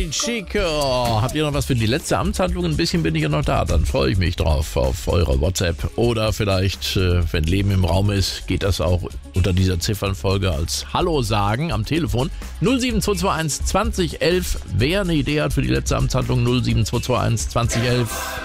Benny Chico. Habt ihr noch was für die letzte Amtshandlung? Ein bisschen bin ich ja noch da. Dann freue ich mich drauf auf eure WhatsApp. Oder vielleicht, wenn Leben im Raum ist, geht das auch unter dieser Ziffernfolge als Hallo sagen am Telefon. 07221 2011. Wer eine Idee hat für die letzte Amtshandlung, 07221 2011.